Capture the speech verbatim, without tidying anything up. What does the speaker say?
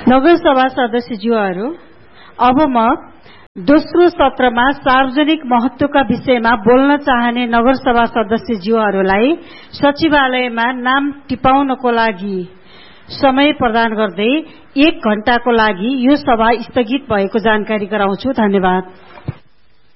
नगरसभा सदस्यज्यूहरू, अब म दोस्रो सत्रमा सार्वजनिक महत्वका विषयमा बोल्न चाहने नगरसभा सदस्यज्यूहरूलाई सचिवालयमा नाम टिपाउनको लागि समय प्रदान गर्दै एक घण्टाको लागि यो सभा स्थगित भएको जानकारी गराउँछु। धन्यवाद।